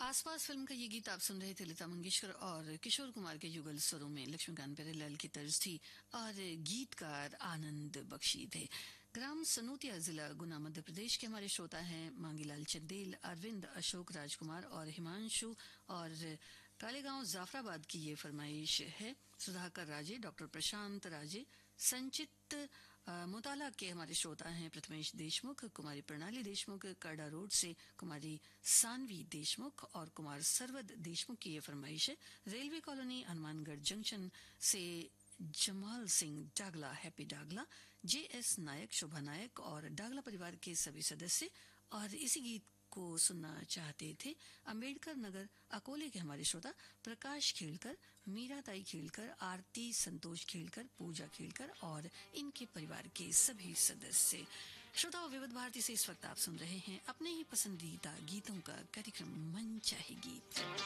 आसपास फिल्म का ये गीत आप सुन रहे थे। लता मंगेशकर और किशोर कुमार के युगल स्वरों में लक्ष्मीकांत प्यारेलाल की तर्ज थी और गीतकार आनंद बख्शी थे। ग्राम सनोतिया, जिला गुना, मध्य प्रदेश के हमारे श्रोता हैं मांगीलाल चंदेल, अरविंद, अशोक राजकुमार और हिमांशु। और कालेगांव जाफराबाद की ये फरमाइश है सुधाकर राजे, डॉक्टर प्रशांत राजे, संचित मोताला के हमारे श्रोता हैं प्रथमेश देशमुख, कुमारी प्रणाली देशमुख, करडा रोड से कुमारी सानवी देशमुख और कुमार सरवद देशमुख की ये फरमाइश है। रेलवे कॉलोनी, हनुमानगढ़ जंक्शन से जमाल सिंह डागला, हैप्पी डागला, JS नायक, शोभा नायक और डागला परिवार के सभी सदस्य। और इसी गीत को सुनना चाहते थे अंबेडकर नगर अकोले के हमारे श्रोता प्रकाश खेलकर, मीराताई खेलकर, आरती संतोष खेलकर, पूजा खेलकर और इनके परिवार के सभी सदस्य। श्रोताओं, विविध भारती से इस वक्त आप सुन रहे हैं अपने ही पसंदीदा गीतों का कार्यक्रम मन चाहे गीत।